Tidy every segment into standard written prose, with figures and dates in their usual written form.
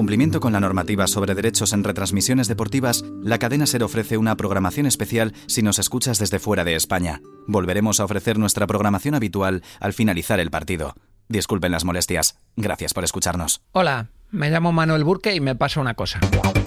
cumplimiento con la normativa sobre derechos en retransmisiones deportivas, la cadena SER ofrece una programación especial si nos escuchas desde fuera de España. Volveremos a ofrecer nuestra programación habitual al finalizar el partido. Disculpen las molestias. Gracias por escucharnos. Hola, me llamo Manuel Burke y me pasa una cosa.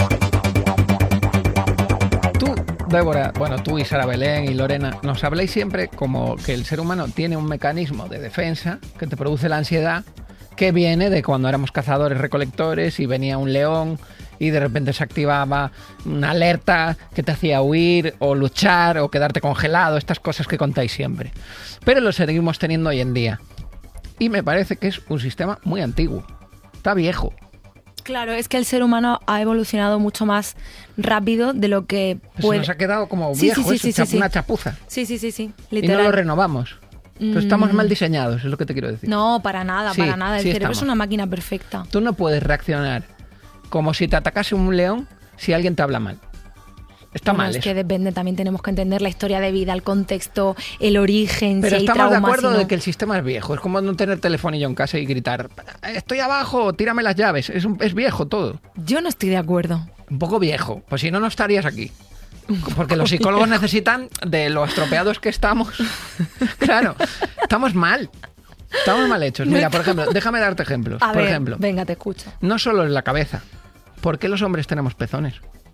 Tú, Débora, tú y Sara Belén y Lorena, nos habláis siempre como que el ser humano tiene un mecanismo de defensa que te produce la ansiedad, que viene de cuando éramos cazadores-recolectores y venía un león y de repente se activaba una alerta que te hacía huir o luchar o quedarte congelado, estas cosas que contáis siempre. Pero lo seguimos teniendo hoy en día. Y me parece que es un sistema muy antiguo. Está viejo. Claro, es que el ser humano ha evolucionado mucho más rápido de lo que puede... Nos ha quedado como viejo, una chapuza. Sí, literal. Y no lo renovamos. Pero estamos mal diseñados, es lo que te quiero decir. No, para nada. El cerebro es una máquina perfecta. Tú no puedes reaccionar como si te atacase un león si alguien te habla mal. Está mal. Es que depende, también tenemos que entender la historia de vida, el contexto, el origen. Pero si estamos hay de traumas, acuerdo de que el sistema es viejo. Es como no tener telefonillo en casa y gritar: estoy abajo, tírame las llaves. Es viejo todo. Yo no estoy de acuerdo. Un poco viejo. Pues si no, no estarías aquí. Porque los psicólogos necesitan de lo estropeados que estamos. Claro, estamos mal. Estamos mal hechos. Mira, por ejemplo, déjame darte ejemplos. Por ejemplo, venga, te escucho. No solo en la cabeza. ¿Por qué los hombres tenemos pezones?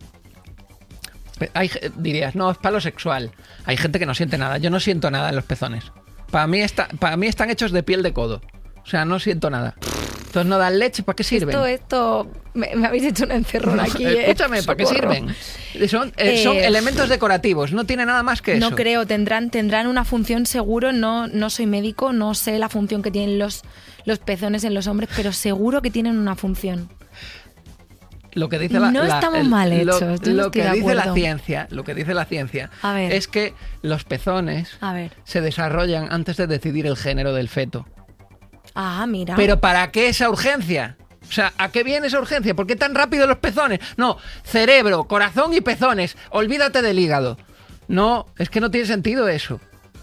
Dirías, no, es para lo sexual. Hay gente que no siente nada. Yo no siento nada en los pezones. Para mí están hechos de piel de codo. O sea, no siento nada. Entonces no dan leche, ¿para qué sirven? Esto me habéis hecho una encerrona aquí. Escúchame, ¿para qué sirven? Son elementos decorativos, no tiene nada más que eso. No creo, tendrán una función seguro. No soy médico, no sé la función que tienen los pezones en los hombres, pero seguro que tienen una función. Lo que dice estamos mal hechos. Lo que dice la ciencia es que los pezones se desarrollan antes de decidir el género del feto. Ah, mira. ¿Pero para qué esa urgencia? O sea, ¿a qué viene esa urgencia? ¿Por qué tan rápido los pezones? No, cerebro, corazón y pezones. Olvídate del hígado. No, es que no tiene sentido eso.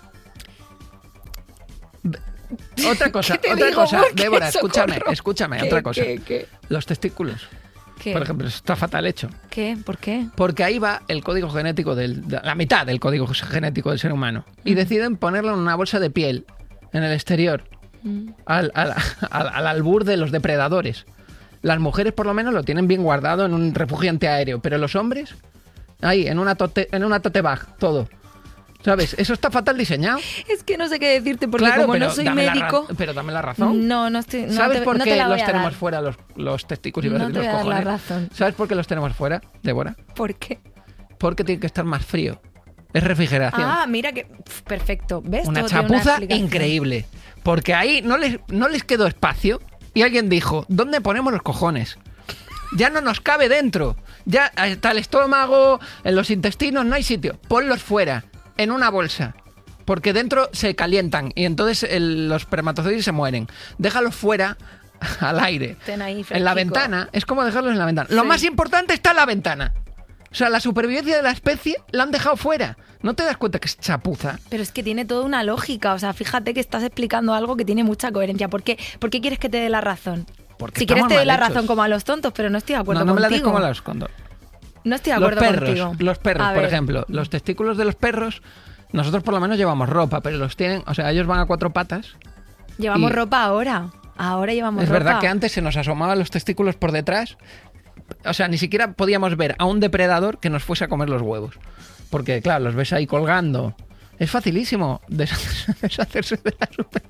Otra cosa, Débora, escúchame, otra cosa. ¿Qué? Los testículos. ¿Qué? Por ejemplo, eso está fatal hecho. ¿Qué? ¿Por qué? Porque ahí va el código genético la mitad del código genético del ser humano. Y deciden ponerlo en una bolsa de piel en el exterior. Al albur de los depredadores. Las mujeres por lo menos lo tienen bien guardado en un refugio antiaéreo, pero los hombres ahí en una tote bag, todo. ¿Sabes? Eso está fatal diseñado. Es que no sé qué decirte porque como no soy médico. Pero dame la razón. No estoy. ¿Sabes por qué los tenemos dar. fuera los testículos y no los te voy a cojones? dar la razón. ¿Sabes por qué los tenemos fuera, Débora? ¿Por qué? Porque tiene que estar más frío. Es refrigeración. Ah, mira que perfecto. ¿Ves? Una chapuza increíble. Porque ahí no les quedó espacio y alguien dijo, ¿dónde ponemos los cojones? Ya no nos cabe dentro. Ya está el estómago, en los intestinos, no hay sitio. Ponlos fuera, en una bolsa. Porque dentro se calientan y entonces los espermatozoides se mueren. Déjalos fuera al aire. En la ventana. Es como dejarlos en la ventana. Sí. Lo más importante está en la ventana. O sea, la supervivencia de la especie la han dejado fuera. ¿No te das cuenta que es chapuza? Pero es que tiene toda una lógica. O sea, fíjate que estás explicando algo que tiene mucha coherencia. ¿Por qué quieres que te dé la razón? Porque si quieres te dé la hechos. razón como a los tontos, pero no estoy de acuerdo contigo. contigo. No me la des como a los tontos. No estoy de acuerdo contigo. Los perros, por ejemplo. Los testículos de los perros, nosotros por lo menos llevamos ropa, pero los tienen... O sea, ellos van a 4 patas. Llevamos ropa ahora. Ahora llevamos ropa. Es verdad que antes se nos asomaban los testículos por detrás. O sea, ni siquiera podíamos ver a un depredador que nos fuese a comer los huevos. Porque, claro, los ves ahí colgando. Es facilísimo deshacerse de la super...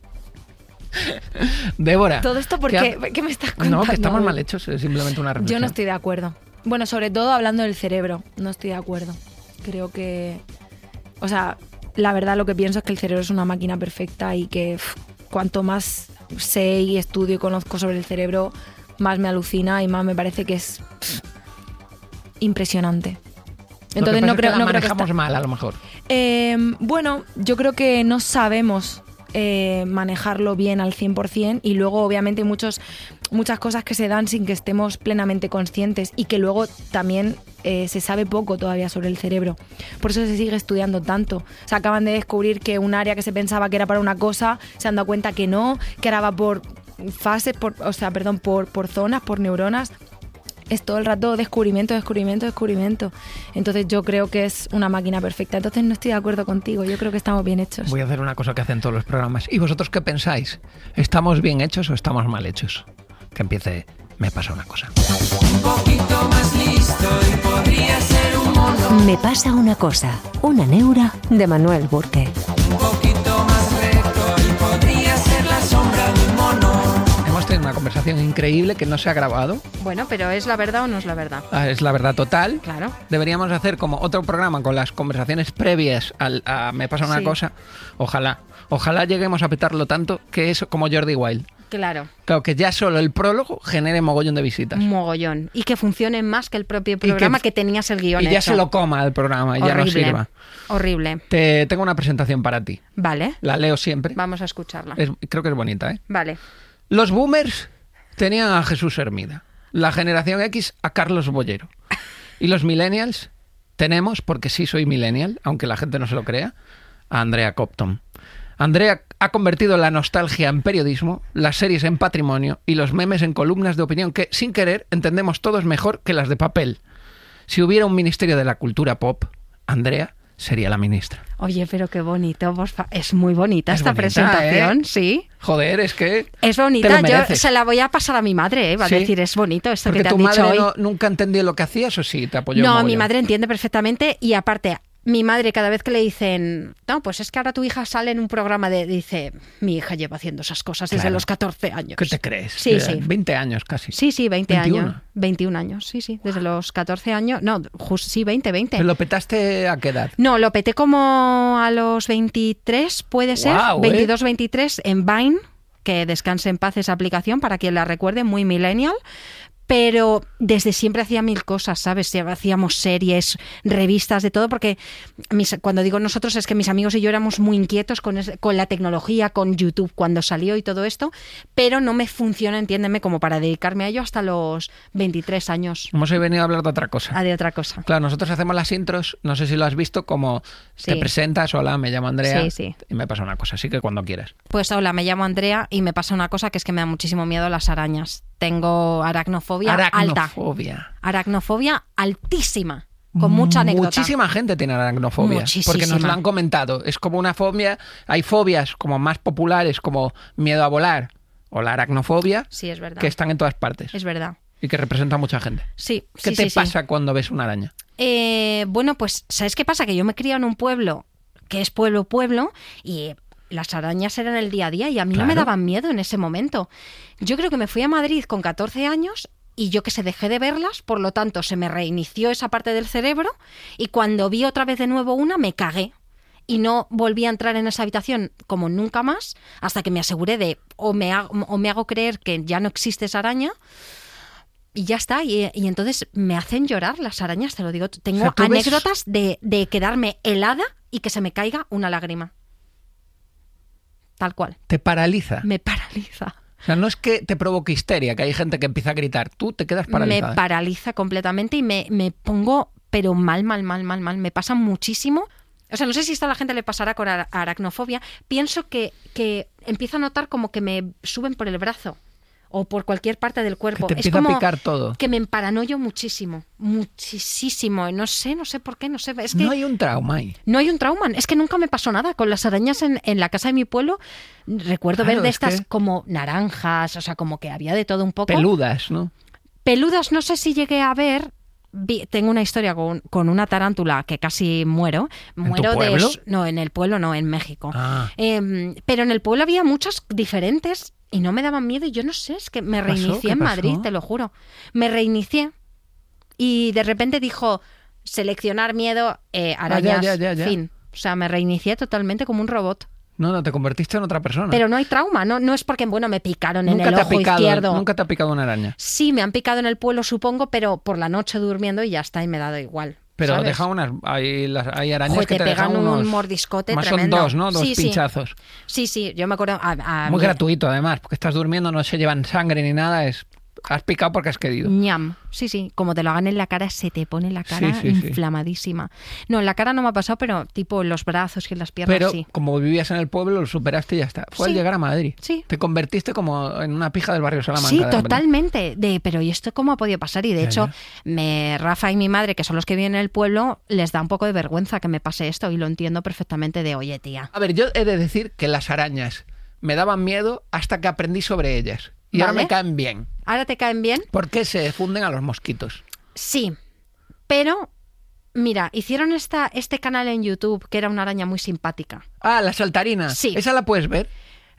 Débora. Todo esto porque... ¿Qué me estás contando? No, que estamos mal hechos. Es simplemente una reflexión. Yo no estoy de acuerdo. Bueno, sobre todo hablando del cerebro. No estoy de acuerdo. Creo que... O sea, la verdad lo que pienso es que el cerebro es una máquina perfecta y que cuanto más sé y estudio y conozco sobre el cerebro, más me alucina y más me parece que es impresionante. Entonces no creo que manejamos mal, a lo mejor. Bueno, yo creo que no sabemos manejarlo bien al 100% y luego obviamente hay muchas cosas que se dan sin que estemos plenamente conscientes y que luego también se sabe poco todavía sobre el cerebro. Por eso se sigue estudiando tanto. O sea, acaban de descubrir que un área que se pensaba que era para una cosa, se han dado cuenta que no, que ahora va por fases, por zonas, por neuronas. es todo el rato descubrimiento. Entonces yo creo que es una máquina perfecta. Entonces no estoy de acuerdo contigo, yo creo que estamos bien hechos. Voy a hacer una cosa que hacen todos los programas. ¿Y vosotros qué pensáis? ¿Estamos bien hechos o estamos mal hechos? Que empiece, me pasa una cosa. Un poquito más listo y podría ser un mono. Me pasa una cosa, una neura de Manuel Burke. Un poquito más recto y podría ser la sombra de un mono. Hemos tenido una conversación increíble que no se ha grabado. Bueno, pero ¿es la verdad o no es la verdad? Es la verdad total. Claro. Deberíamos hacer como otro programa con las conversaciones previas a Me pasa una Sí. cosa. Ojalá lleguemos a petarlo tanto que es como Jordi Wild. Claro, Claro, que ya solo el prólogo genere mogollón de visitas. mogollón. Y que funcione más que el propio programa que tenías el guión Y ya hecho. se lo coma el programa y ya no Horrible. sirva. Horrible. Tengo una presentación para ti. Vale, La leo siempre. vamos a escucharla. Creo que es bonita, ¿eh? Vale. Los boomers tenían a Jesús Hermida. La generación X a Carlos Bollero. Y los millennials tenemos, porque sí soy millennial, aunque la gente no se lo crea, a Andrea Copton. Andrea ha convertido la nostalgia en periodismo, las series en patrimonio y los memes en columnas de opinión que, sin querer, entendemos todos mejor que las de papel. Si hubiera un ministerio de la cultura pop, Andrea sería la ministra. Oye, pero qué bonito. Es muy bonita Es esta bonita, presentación, ¿eh? sí. Joder, es que... Es te lo bonita. Yo mereces. se la voy a pasar a mi madre, ¿eh? Va Sí. a decir, es bonito esto Porque que te tu han dicho madre hoy. nunca entendió lo que hacías o sí, te apoyó No, mogollón? mi madre entiende perfectamente y aparte, mi madre cada vez que le dicen, no, pues es que ahora tu hija sale en un programa dice, mi hija lleva haciendo esas cosas desde Claro. los 14 años. ¿Qué te crees? Sí, sí. 20 años casi. Sí, 20 21. años. 21 años, sí, desde los 14 años. No, sí, 20. ¿Pero lo petaste a qué edad? No, lo peté como a los 23, puede ser, Guau, 22, 23, en Vine, que descanse en paz esa aplicación, para quien la recuerde, muy millennial. Pero desde siempre hacía mil cosas, ¿sabes? Hacíamos series, revistas, de todo, porque cuando digo nosotros es que mis amigos y yo éramos muy inquietos con la tecnología, con YouTube cuando salió y todo esto, pero no me funciona, entiéndeme, como para dedicarme a ello hasta los 23 años. Hemos venido a hablar de otra cosa. De otra cosa. Claro, nosotros hacemos las intros, no sé si lo has visto, como te Sí. presentas, hola, me llamo Andrea, Sí. y me pasa una cosa, así que cuando quieras. Pues hola, me llamo Andrea y me pasa una cosa que es que me da muchísimo miedo las arañas. Tengo aracnofobia alta. Aracnofobia. Aracnofobia altísima, con mucha anécdota. Muchísima gente tiene aracnofobia, Muchísima. porque nos lo han comentado. Es como una fobia, hay fobias como más populares, como miedo a volar o la aracnofobia, Sí, es verdad. que están en todas partes Es verdad. y que representan a mucha gente. Sí. ¿Qué te pasa cuando ves una araña? Bueno, pues, ¿sabes qué pasa? Que yo me he criado en un pueblo que es pueblo, y las arañas eran el día a día y a mí no me Claro. daban miedo en ese momento. Yo creo que me fui a Madrid con 14 años y yo que sé, dejé de verlas, por lo tanto se me reinició esa parte del cerebro y cuando vi otra vez de nuevo una me cagué. Y no volví a entrar en esa habitación como nunca más hasta que me aseguré de o me hago creer que ya no existe esa araña y ya está. Y entonces me hacen llorar las arañas, te lo digo. Tengo O sea, ¿tú ves? anécdotas de quedarme helada y que se me caiga una lágrima. Tal cual. Te paraliza. Me paraliza. O sea, no es que te provoque histeria, que hay gente que empieza a gritar, tú te quedas paralizada. Me paraliza completamente y me pongo, pero mal. Me pasa muchísimo. O sea, no sé si a esta la gente le pasará con aracnofobia. Pienso que empiezo a notar como que me suben por el brazo o por cualquier parte del cuerpo. Que te Es empieza a como picar todo. que me emparanoio muchísimo. Muchísimo. No sé por qué, no sé. Es que No hay un trauma ahí. no hay un trauma. Es que nunca me pasó nada. Con las arañas en la casa de mi pueblo, recuerdo Claro, ver de es estas que- como naranjas, o sea, como que había de todo un poco. Peludas, ¿no? Peludas no sé si llegué a ver. Tengo una historia con una tarántula que casi muero. tu Muero pueblo? No, en el pueblo no, en México. Ah. Pero en el pueblo había muchas diferentes y no me daban miedo. Y yo no sé, es que me ¿Qué pasó? reinicié ¿Qué en Madrid, pasó? te lo juro. Me reinicié y de repente dijo seleccionar miedo, arañas, ya. fin. O sea, me reinicié totalmente como un robot. No, te convertiste en otra persona. Pero no hay trauma, no es porque, bueno, me picaron en nunca el te ha ojo picado, izquierdo. Nunca te ha picado una araña. Sí, me han picado en el pueblo, supongo, pero por la noche durmiendo y ya está, y me ha dado igual. Pero ¿sabes? deja unas. Hay arañas Joder, que te te dejan pegan unos. un mordiscote Más tremendo. son dos, ¿no? Dos Sí, sí. pinchazos. Sí, yo me acuerdo. Muy gratuito, además, porque estás durmiendo, no se llevan sangre ni nada, es Has picado porque has querido. ñam. Sí, como te lo hagan en la cara, se te pone la cara Sí. inflamadísima. No, en la cara no me ha pasado, pero tipo en los brazos y en las piernas Pero sí. como vivías en el pueblo, lo superaste y ya está. Fue al Sí. llegar a Madrid. Sí. Te convertiste como en una pija del barrio Salamanca. Sí, de repente. totalmente. Pero ¿y esto cómo ha podido pasar? Y de Ya, hecho, Rafa y mi madre, que son los que viven en el pueblo, les da un poco de vergüenza que me pase esto y lo entiendo perfectamente de, oye, tía. A ver, yo he de decir que las arañas me daban miedo hasta que aprendí sobre ellas. Y ahora Vale. me caen bien. ¿Ahora te caen bien? Porque se funden a los mosquitos. Sí, pero mira, hicieron este canal en YouTube que era una araña muy simpática. Ah, la saltarina. Sí. ¿Esa la puedes ver?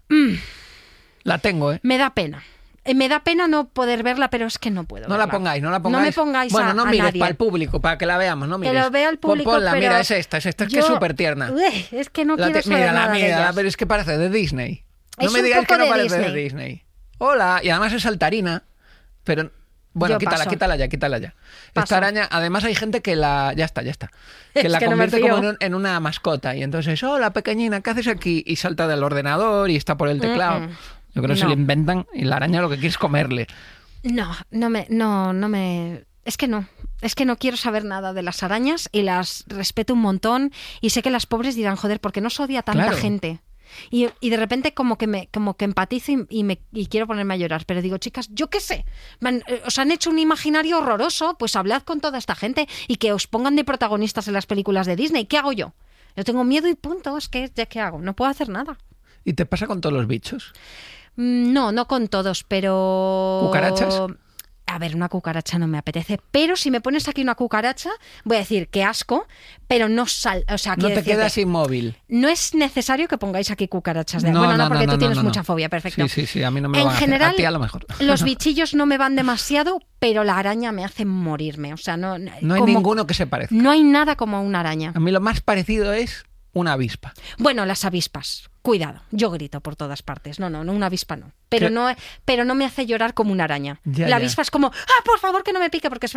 La tengo, ¿eh? Me da pena. Me da pena no poder verla, pero es que no puedo. No la verla. pongáis. No me pongáis Bueno, no a mires nadie. para el público, para que la veamos, no Que mires. lo vea el público, Ponla, pero mira, es esta, es que es yo- súper tierna. Es que no quiero saber Mírala, nada de ellas. pero es que parece de Disney. No Es me un digáis poco que no de parece Disney. de Disney. Hola, y además es saltarina, pero... Bueno, Yo quítala paso. ya. Paso. Esta araña, además hay gente que la... Ya está. Es Que la que no me convierte fío. como en una mascota. Y entonces, hola, pequeñina, ¿qué haces aquí? Y salta del ordenador y está por el teclado. Yo creo que se No. lo inventan y la araña lo que quiere es comerle. No me... Es que no quiero saber nada de las arañas y las respeto un montón y sé que las pobres dirán, joder, ¿por qué nos odia tanta Claro. gente? Y de repente como que empatizo y quiero ponerme a llorar, pero digo, chicas, yo qué sé, os han hecho un imaginario horroroso, pues hablad con toda esta gente y que os pongan de protagonistas en las películas de Disney. ¿Qué hago yo? Yo tengo miedo y punto, es que ya qué hago, no puedo hacer nada. ¿Y te pasa con todos los bichos? No con todos, pero... ¿Cucarachas? A ver, una cucaracha no me apetece, pero si me pones aquí una cucaracha, voy a decir que asco, pero no o sea, No quiero te decirte, quedas inmóvil. no es necesario que pongáis aquí cucarachas. No, Bueno, no, porque no, tú no, tienes no. mucha fobia, perfecto. Sí, a mí no me lo En van a hacer. general, A ti a lo mejor. los bichillos no me van demasiado, pero la araña me hace morirme. O sea, No hay como- ninguno que se parezca. No hay nada como una araña. A mí lo más parecido es una avispa. Bueno, las avispas. Cuidado, yo grito por todas partes. No, una avispa no. Pero ¿Qué? no me hace llorar como una araña. Ya, La ya. avispa es como, por favor que no me pique, porque es